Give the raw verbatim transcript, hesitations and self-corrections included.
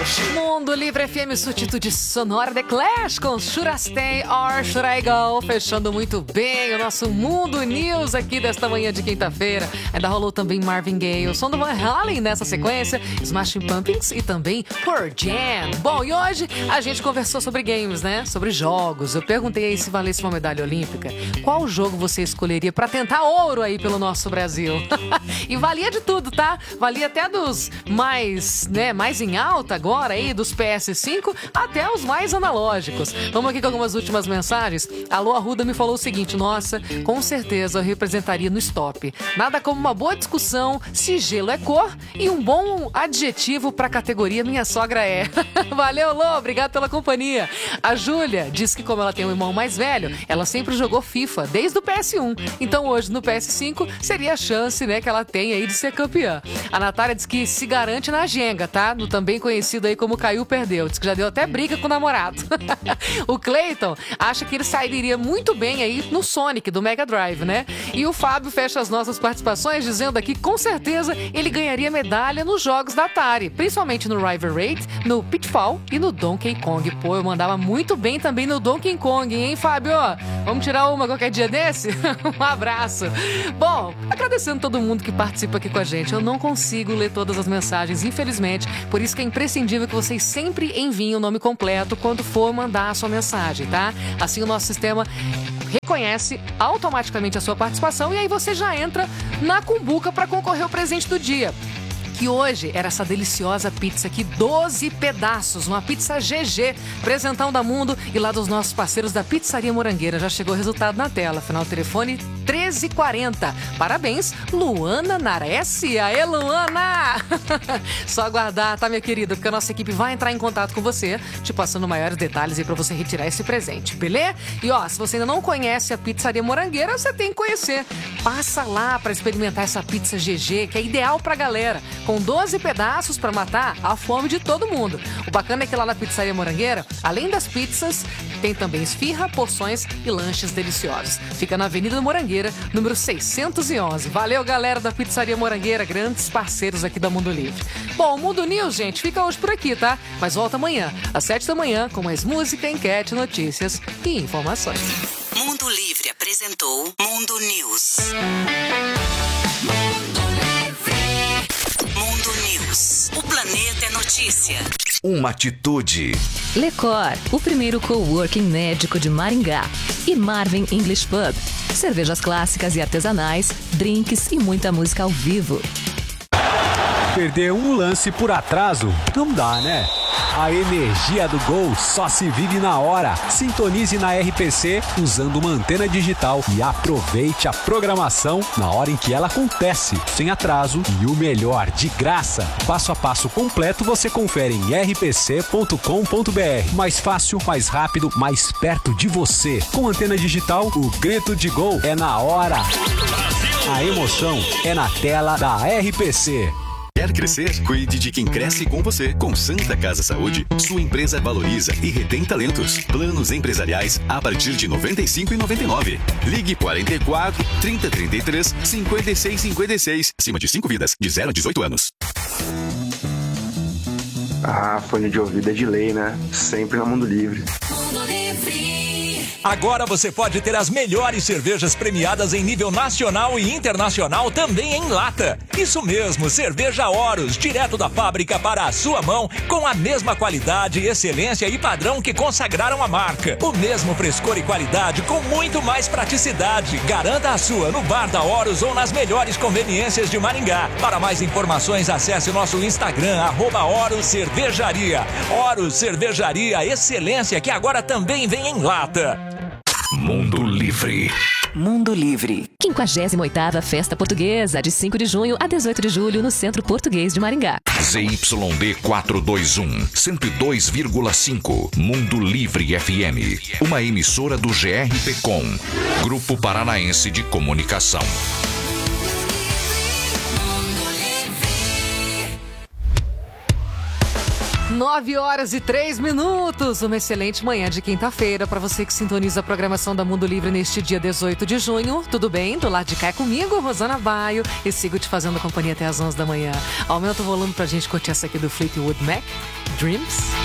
Mundo Livre F M, substituto sonora The Clash com Should I Stay or Should I Go? Fechando muito bem o nosso Mundo News aqui desta manhã de quinta-feira. Ainda rolou também Marvin Gaye, o som do Van Halen nessa sequência, Smashing Pumpkins e também Pearl Jam. Bom, e hoje a gente conversou sobre games, né? Sobre jogos. Eu perguntei aí se valesse uma medalha olímpica, qual jogo você escolheria pra tentar ouro aí pelo nosso Brasil? E valia de tudo, tá? Valia até dos mais, né, mais em alta agora aí, dos P S cinco até os mais analógicos. Vamos aqui com algumas últimas mensagens. A Lô Arruda me falou o seguinte: nossa, com certeza eu representaria no stop. Nada como uma boa discussão se gelo é cor e um bom adjetivo pra categoria minha sogra é. Valeu, Lô, obrigado pela companhia. A Júlia diz que como ela tem um irmão mais velho, ela sempre jogou FIFA desde o P S um. Então hoje no P S cinco seria a chance, né, que ela tem aí de ser campeã. A Natália diz que se garante na Jenga, tá? No também conhecido aí como Caiu Perdeu. Diz que já deu até briga com o namorado. O Clayton acha que ele sairia muito bem aí no Sonic do Mega Drive, né? E o Fábio fecha as nossas participações dizendo aqui que com certeza ele ganharia medalha nos jogos da Atari, principalmente no Rival Raid, no Pitfall e no Donkey Kong. Pô, eu mandava muito bem também no Donkey Kong, hein, Fábio? Vamos tirar uma qualquer dia desse? Um abraço. Bom, agradecendo todo mundo que participa aqui com a gente. Eu não consigo ler todas as mensagens, infelizmente, por isso que é imprescindível que vocês sempre enviem o nome completo quando for mandar a sua mensagem, tá? Assim o nosso sistema reconhece automaticamente a sua participação e aí você já entra na cumbuca para concorrer ao presente do dia. Que hoje era essa deliciosa pizza aqui, doze pedaços, uma pizza G G, presentão da Mundo e lá dos nossos parceiros da Pizzaria Morangueira. Já chegou o resultado na tela, final do telefone treze quarenta. Parabéns, Luana Naressi. Aê, Luana! Só aguardar, tá, minha querida? Porque a nossa equipe vai entrar em contato com você, te passando maiores detalhes aí pra você retirar esse presente, beleza? E ó, se você ainda não conhece a Pizzaria Morangueira, você tem que conhecer. Passa lá pra experimentar essa pizza G G, que é ideal pra galera, com doze pedaços pra matar a fome de todo mundo. O bacana é que lá na Pizzaria Morangueira, além das pizzas, tem também esfirra, porções e lanches deliciosos. Fica na Avenida do Morangueira, número seiscentos e onze. Valeu, galera da Pizzaria Morangueira, grandes parceiros aqui da Mundo Livre. Bom, o Mundo News, gente, fica hoje por aqui, tá? Mas volta amanhã, às sete da manhã, com mais música, enquete, notícias e informações. Mundo Livre apresentou Mundo News. Mundo News. O planeta é notícia. Uma atitude. Lecor, o primeiro coworking médico de Maringá. E Marvin English Pub. Cervejas clássicas e artesanais, drinks e muita música ao vivo. Perder um lance por atraso não dá, né? A energia do gol só se vive na hora. Sintonize na R P C usando uma antena digital e aproveite a programação na hora em que ela acontece, sem atraso e o melhor, de graça. Passo a passo completo você confere em r p c ponto com ponto b r. Mais fácil, mais rápido, mais perto de você. Com antena digital, o grito de gol é na hora. A emoção é na tela da R P C. Quer crescer? Cuide de quem cresce com você. Com Santa Casa Saúde, sua empresa valoriza e retém talentos. Planos empresariais a partir de noventa e cinco reais e noventa e nove centavos. Ligue quarenta e quatro, trinta, trinta e três, cinquenta e seis, cinquenta e seis. Acima de cinco vidas, de zero a dezoito anos. Ah, fone de ouvido é de lei, né? Sempre na Mundo Livre. Mundo Livre. Agora você pode ter as melhores cervejas premiadas em nível nacional e internacional também em lata. Isso mesmo, cerveja Horus, direto da fábrica para a sua mão, com a mesma qualidade, excelência e padrão que consagraram a marca. O mesmo frescor e qualidade com muito mais praticidade. Garanta a sua no bar da Horus ou nas melhores conveniências de Maringá. Para mais informações, acesse o nosso Instagram, arroba Horus Cervejaria. Horus Cervejaria, excelência que agora também vem em lata. Mundo Livre. Mundo Livre. quinquagésima oitava Festa Portuguesa, de cinco de junho a dezoito de julho, no Centro Português de Maringá. Z Y D quatrocentos e vinte e um, cento e dois vírgula cinco. Mundo Livre F M. Uma emissora do G R P Com. Grupo Paranaense de Comunicação. nove horas e três minutos. Uma excelente manhã de quinta-feira para você que sintoniza a programação da Mundo Livre neste dia dezoito de junho. Tudo bem? Do lado de cá é comigo, Rosana Baio, e sigo te fazendo companhia até as onze da manhã. Aumenta o volume pra gente curtir essa aqui do Fleetwood Mac, Dreams.